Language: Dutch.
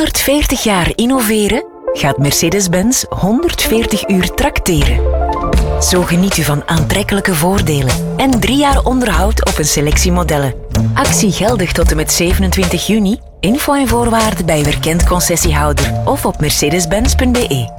140 jaar innoveren gaat Mercedes-Benz 140 uur trakteren. Zo geniet u van aantrekkelijke voordelen en 3 jaar onderhoud op een selectie modellen. Actie geldig tot en met 27 juni. Info en voorwaarden bij uw erkend concessiehouder of op mercedes-benz.be.